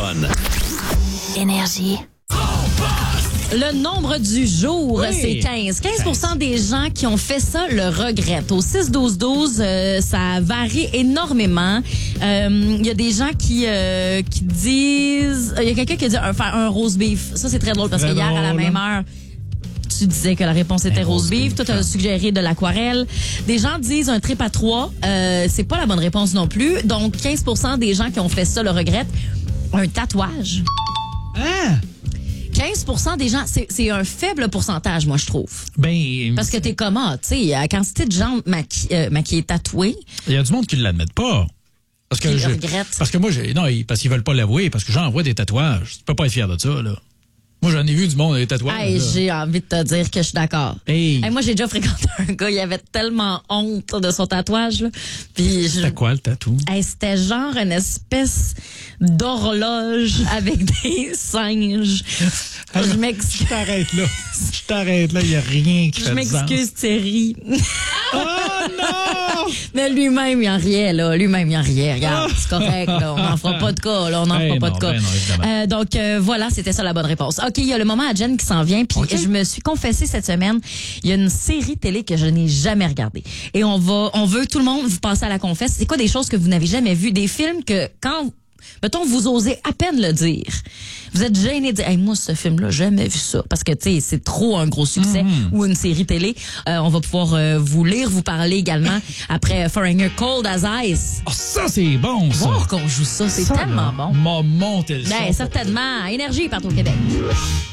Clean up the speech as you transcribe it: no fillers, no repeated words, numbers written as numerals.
téléphone. Énergie. Le nombre du jour, c'est 15. 15% des gens qui ont fait ça le regrettent. Au 6-12-12, ça varie énormément. Il y a des gens qui disent... Il y a quelqu'un qui a dit faire un roast beef. Ça, c'est très drôle parce que hier, à la même heure, tu disais que la réponse était roast beef. Toi, tu as suggéré de l'aquarelle. Des gens disent un trip à 3. C'est pas la bonne réponse non plus. Donc, 15% des gens qui ont fait ça le regrettent. Un tatouage. Hein? 15% des gens, c'est un faible pourcentage, moi, je trouve. Parce que t'es comment, tu sais, la quantité de gens maquillés, tatoués. Il y a du monde qui ne l'admettent pas. Parce que Qui le regrettent. Parce que moi, parce qu'ils veulent pas l'avouer, parce que j'en vois des tatouages. Tu peux pas être fier de ça, là. Moi, j'en ai vu du monde des tatouages. Hey, j'ai envie de te dire que je suis d'accord. Hey. Moi, j'ai déjà fréquenté un gars, il avait tellement honte de son tatouage. Là. Puis C'était quoi, le tatou? C'était genre une espèce d'horloge avec des singes. Je m'excuse. Je t'arrête là. Il n'y a rien qui fait Je de sens. m'excuse, Thierry. Oh non! Mais lui-même, il en riait, là. Lui-même, il en riait. Regarde, c'est correct, là. On n'en fera pas de cas, là. On n'en fera pas de cas. Non, évidemment. Donc, voilà, c'était ça la bonne réponse. OK, il y a le moment à Jen qui s'en vient. Puis, je me suis confessée cette semaine, il y a une série télé que je n'ai jamais regardée. Et on veut tout le monde vous passer à la confesse. C'est quoi des choses que vous n'avez jamais vues? Des films que, quand, mettons, vous osez à peine le dire. Vous êtes gêné de dire, hey, moi, ce film-là, j'ai jamais vu ça. Parce que, tu sais, c'est trop un gros succès ou une série télé. On va pouvoir vous lire, vous parler également après Foreigner Cold as Ice. Oh, ça, c'est bon, ça. Voir qu'on joue ça, c'est tellement bon. M'a monté le son. Ben, certainement. Énergie partout au Québec.